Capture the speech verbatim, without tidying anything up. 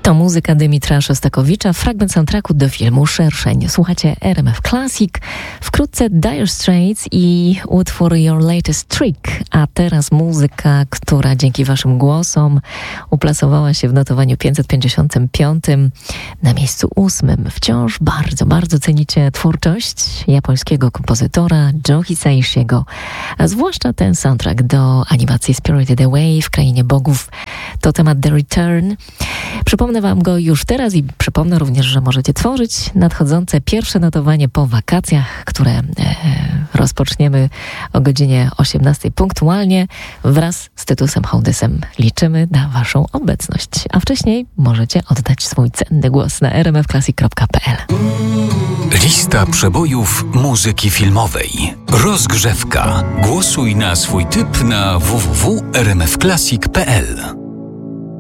To muzyka Dymitra Szostakowicza, fragment soundtracku do filmu Szerszeń. Słuchacie R M F Classic, wkrótce Dire Straits i utwór Your Latest Trick, a teraz muzyka, która dzięki waszym głosom uplasowała się w notowaniu pięćset pięćdziesiątym piątym na miejscu ósmym. Wciąż bardzo, bardzo cenicie twórczość japońskiego kompozytora Joe Hisaishiego, a zwłaszcza ten soundtrack do animacji Spirited Away w Krainie Bogów. To temat The Return. Przypomnę wam go już teraz i przypomnę również, że możecie tworzyć nadchodzące pierwsze notowanie po wakacjach, które e, rozpoczniemy o godzinie osiemnastej punktualnie wraz z Tytusem Hołdysem. Liczymy na waszą obecność, a wcześniej możecie oddać swój cenny głos na r m f classic kropka p l. Lista przebojów muzyki filmowej. Rozgrzewka. Głosuj na swój typ na w w w kropka r m f classic kropka p l.